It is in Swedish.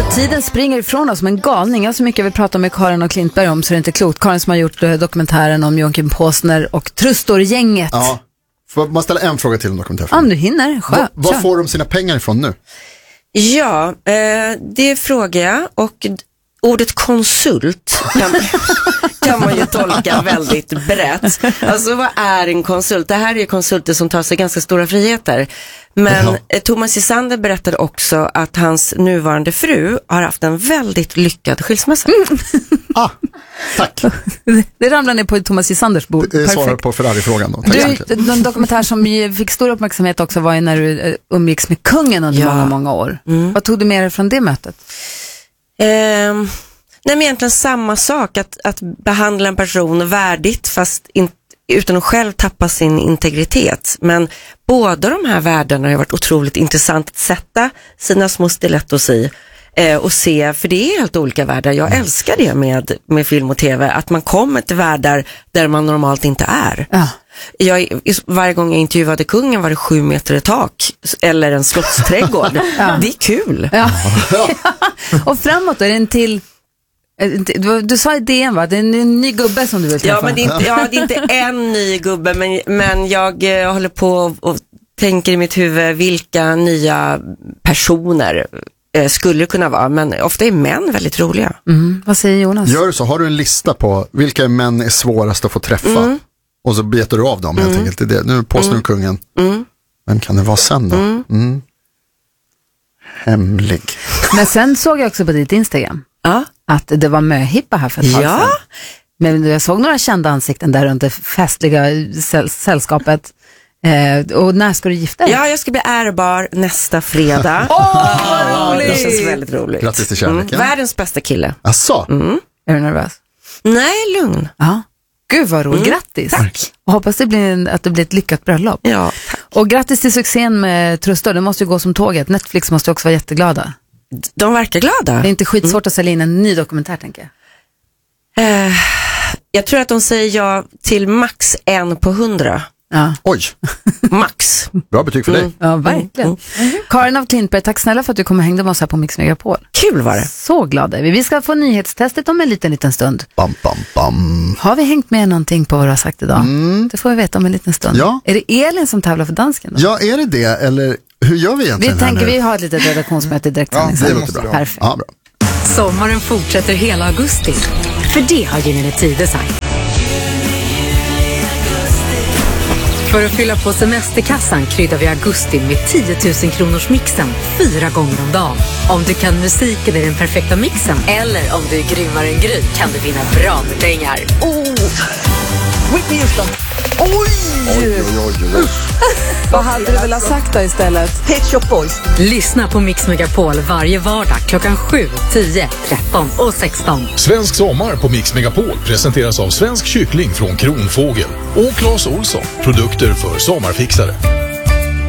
Tiden springer ifrån oss som en galning. Jag har så mycket jag vill prata med Karin och Klintberg om så det är inte klokt. Karin som har gjort dokumentären om Joakim Påsner och Trustor-gänget. Ja, får man ställa en fråga till om dokumentären? Om du hinner, Vad får de sina pengar ifrån nu? Ja, det frågar jag. Och ordet konsult kan man ju tolka väldigt brett. Alltså vad är en konsult? Det här är konsulter som tar sig ganska stora friheter. Men Thomas Isander berättade också att hans nuvarande fru har haft en väldigt lyckad skilsmässa. Tack. Det ramlar ner på Thomas Isanders bord. Det svarar på Ferrari-frågan då. Den dokumentär som fick stor uppmärksamhet också var ju när du umgicks med kungen under många år. Vad tog du med dig från det mötet? Nej, men egentligen samma sak, att behandla en person värdigt fast utan att själv tappa sin integritet. Men båda de här värdena har varit otroligt intressant att sätta sina små stilettos i och se, för det är helt olika världar. Jag älskar det med film och tv, att man kommer till världar där man normalt inte är. Varje gång jag intervjuade kungen var det 7 meter i tak eller en slottsträdgård. Det är kul. Och framåt då, är det en till... Du sa i DN, va? Det är en ny gubbe som du vill träffa. Ja, men det är inte en ny gubbe, men jag håller på och tänker i mitt huvud vilka nya personer skulle kunna vara. Men ofta är män väldigt roliga. Vad säger Jonas? Gör du så, har du en lista på vilka män är svårast att få träffa? Och så betar du av dem helt enkelt. Det. Nu påstår du kungen. Vem kan det vara sen då? Hemlig. Men sen såg jag också på ditt Instagram att det var möhippa här för ett tag sedan. Men jag såg några kända ansikten där under festliga sällskapet. Och när ska du gifta dig? Ja, jag ska bli ärbar nästa fredag. Det känns väldigt roligt. Grattis till kärleken. Världens bästa kille. Asså? Är du nervös? Nej, lugn. Ja. Gud vad roligt, grattis. Tack. Och hoppas att det blir ett lyckat bröllop. Ja, tack. Och grattis till succén med Trustor, det måste ju gå som tåget. Netflix måste också vara jätteglada. De verkar glada. Det är inte skitsvårt att sälja in en ny dokumentär, tänker jag. Jag tror att de säger ja till max 1 på 100. Ja. Oj. Max. Bra betyg för dig. Ja, verkligen. Karin av Klintberg, tack snälla för att du kom och hängde med oss här på Mix Megapol. Kul var det. Så glad är vi. Vi ska få nyhetstestet om en liten stund. Bam, bam, bam. Har vi hängt med någonting på vad du har sagt idag? Det får vi veta om en liten stund. Ja. Är det Elin som tävlar för dansken då? Ja, är det det? Eller hur gör vi egentligen? Vi har ett litet redaktionsmöte direkt. Ja, det låter bra. Perfekt. Ja, bra. Sommaren fortsätter hela augusti. För det har Gyllene Tider sagt. För att fylla på semesterkassan kryddar vi augusti med 10 000 kronors mixen 4 gånger om dagen. Om du kan musiken i den perfekta mixen eller om du är grymmare än Gry kan du vinna bra med pengar. Whitney Houston. Oj! Vad hade du velat sagt då istället? Pet Shop Boys. Lyssna på Mix Megapol varje vardag klockan 7, 10, 13 och 16. Svensk sommar på Mix Megapol presenteras av Svensk kyckling från Kronfågel och Claes Olsson, produkter för sommarfixare.